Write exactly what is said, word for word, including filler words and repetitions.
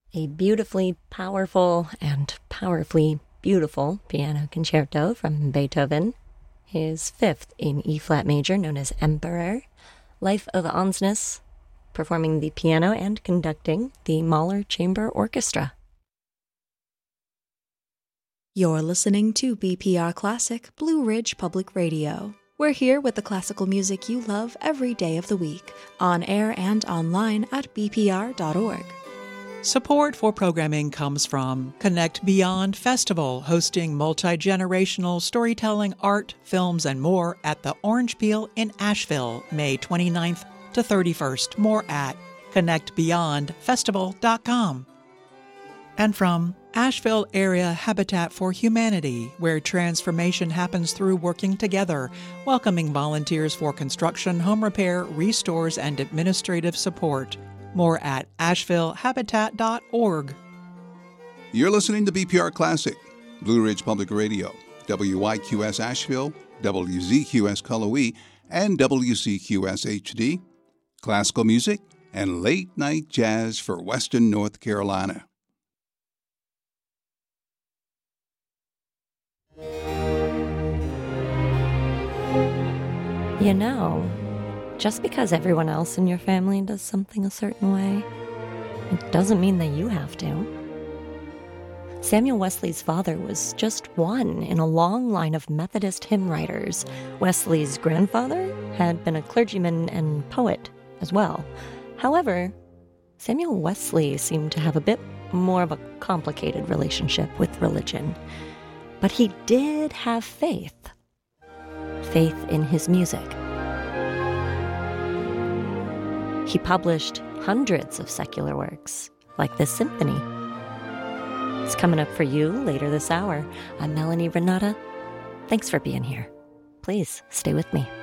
A beautifully powerful and powerfully beautiful piano concerto from Beethoven, his fifth in E-flat major, known as Emperor, Life of Ansnes, performing the piano and conducting the Mahler Chamber Orchestra. You're listening to B P R Classic Blue Ridge Public Radio. We're here with the classical music you love every day of the week, on air and online at b p r dot org. Support for programming comes from Connect Beyond Festival, hosting multi-generational storytelling, art, films, and more at the Orange Peel in Asheville, May twenty-ninth to thirty-first. More at connect beyond festival dot com. And from Asheville Area Habitat for Humanity, where transformation happens through working together, welcoming volunteers for construction, home repair, restores, and administrative support. More at asheville habitat dot org. You're listening to B P R Classic, Blue Ridge Public Radio, W Y Q S Asheville, W Z Q S Cullowhee, and W C Q S H D. Classical music and late-night jazz for Western North Carolina. You know, just because everyone else in your family does something a certain way, it doesn't mean that you have to. Samuel Wesley's father was just one in a long line of Methodist hymn writers. Wesley's grandfather had been a clergyman and poet as well. However, Samuel Wesley seemed to have a bit more of a complicated relationship with religion. But he did have faith. Faith in his music. He published hundreds of secular works, like this symphony. It's coming up for you later this hour. I'm Melanie Renata. Thanks for being here. Please stay with me.